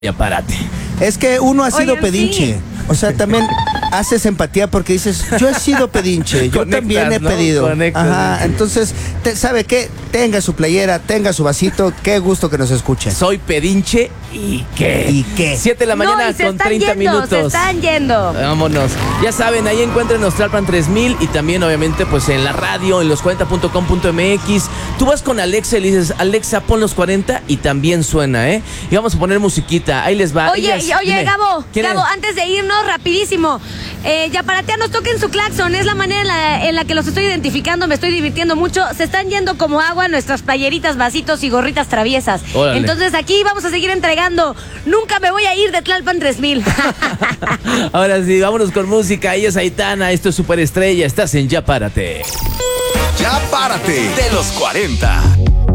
Ya párate. Es que uno ha sido Oigan, pedinche. sí. O sea, también haces empatía porque dices, yo he sido pedinche, yo Conectas, también he ¿no? pedido. Conectas, Ajá, sí. entonces, ¿sabe qué? Tenga su playera, tenga su vasito, qué gusto que nos escuchen. Soy pedinche y qué. ¿Y qué? 7 de la mañana no, y se con están 30 yendo, minutos. Se están yendo. Vámonos. Ya saben, ahí encuentran Tlalpan 3000 y también obviamente pues en la radio, en los40.com.mx. Tú vas con Alexa y le dices, Alexa, pon los 40 y también suena, ¿eh? Y vamos a poner musiquita. Ahí les va. Oye, Dime, Gabo, ¿quién es? antes de irnos, rapidísimo. Yaparateanos, toquen su claxon. Es la manera en la que los estoy identificando. Me estoy divirtiendo mucho. Se están yendo como agua nuestras playeritas, vasitos y gorritas traviesas. Órale. Entonces aquí vamos a seguir entregando. Nunca me voy a ir de Tlalpan 3000. Ahora sí, vámonos con música. Ella es Aitana, esto es Superestrella. Estás en Ya Párate. Ya párate de los 40.